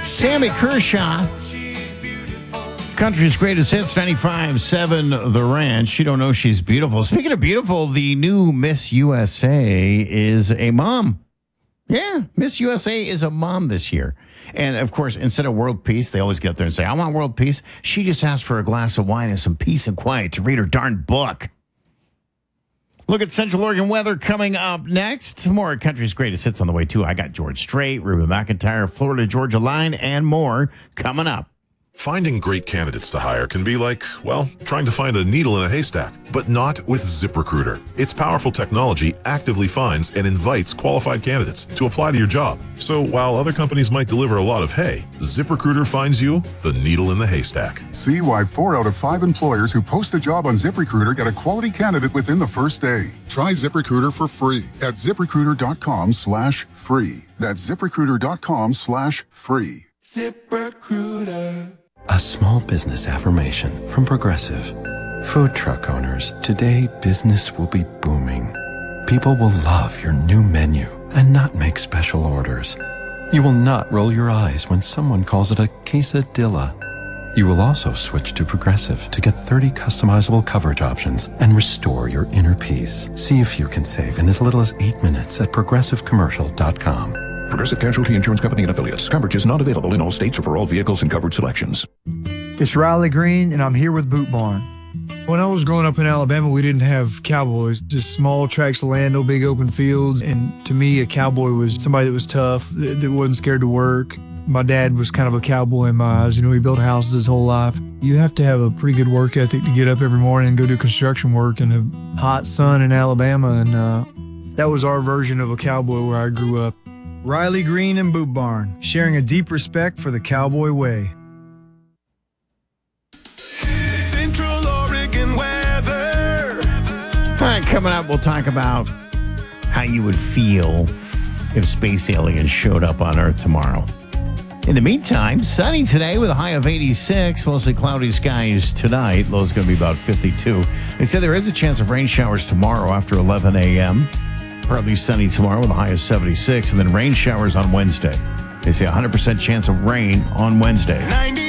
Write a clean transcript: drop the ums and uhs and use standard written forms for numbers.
Sammy Kershaw, country's greatest hits, 95.7 The Ranch. You don't know she's beautiful. Speaking of beautiful, the new Miss USA is a mom. Yeah, Miss USA is a mom this year. And, of course, instead of world peace, they always get up there and say, I want world peace. She just asked for a glass of wine and some peace and quiet to read her darn book. Look at Central Oregon weather coming up next. More country's greatest hits on the way, too. I got George Strait, Reuben McIntyre, Florida-Georgia line, and more coming up. Finding great candidates to hire can be like, well, trying to find a needle in a haystack, but not with ZipRecruiter. Its powerful technology actively finds and invites qualified candidates to apply to your job. So while other companies might deliver a lot of hay, ZipRecruiter finds you the needle in the haystack. See why 4 out of 5 employers who post a job on ZipRecruiter get a quality candidate within the first day. Try ZipRecruiter for free at ZipRecruiter.com/free. That's ZipRecruiter.com/free. ZipRecruiter. A small business affirmation from Progressive. Food truck owners, today business will be booming. People will love your new menu and not make special orders. You will not roll your eyes when someone calls it a quesadilla. You will also switch to Progressive to get 30 customizable coverage options and restore your inner peace. See if you can save in as little as 8 minutes at progressivecommercial.com. Progressive Casualty Insurance Company and Affiliates. Coverage is not available in all states or for all vehicles and coverage selections. It's Riley Green, and I'm here with Boot Barn. When I was growing up in Alabama, we didn't have cowboys, just small tracts of land, no big open fields. And to me, a cowboy was somebody that was tough, that wasn't scared to work. My dad was kind of a cowboy in my eyes. You know, he built houses his whole life. You have to have a pretty good work ethic to get up every morning and go do construction work in the hot sun in Alabama. And that was our version of a cowboy where I grew up. Riley Green and Boot Barn, sharing a deep respect for the cowboy way. Central Oregon weather. All right, coming up, we'll talk about how you would feel if space aliens showed up on Earth tomorrow. In the meantime, sunny today with a high of 86, mostly cloudy skies tonight. Low is going to be about 52. They said there is a chance of rain showers tomorrow after 11 a.m., partly sunny tomorrow with a high of 76, and then rain showers on Wednesday. They say 100% chance of rain on Wednesday. 90